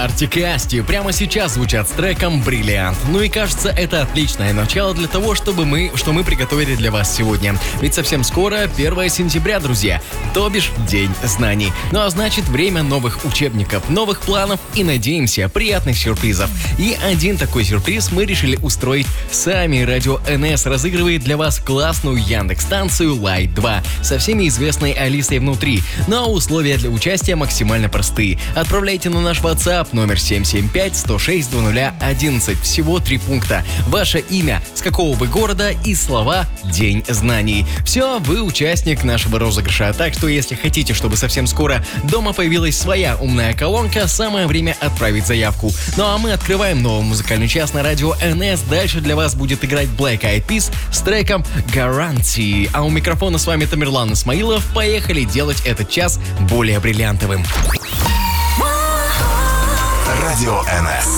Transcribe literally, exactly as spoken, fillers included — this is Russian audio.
Артик и Асти прямо сейчас звучат с треком «Бриллиант». Ну и кажется, это отличное начало для того, чтобы мы, что мы приготовили для вас сегодня. Ведь совсем скоро первое сентября, друзья, то бишь День знаний. Ну а значит, время новых учебников, новых планов и, надеемся, приятных сюрпризов. И один такой сюрприз мы решили устроить сами. Радио эн эс разыгрывает для вас классную Яндекс-станцию Лайт два со всеми известной Алисой внутри. Ну а условия для участия максимально простые. Отправляйте на наш WhatsApp номер семь семь пять сто шесть двадцать ноль одиннадцать. Всего три пункта. Ваше имя, с какого вы города и слова «День знаний». Все, вы участник нашего розыгрыша. Так что, если хотите, чтобы совсем скоро дома появилась своя умная колонка, самое время отправить заявку. Ну а мы открываем новый музыкальный час на радио эн эс. Дальше для вас будет играть Black Eyed Peas с треком «Guarantee». А у микрофона с вами Тамерлан Исмаилов. Поехали делать этот час более бриллиантовым. Радио эн эс.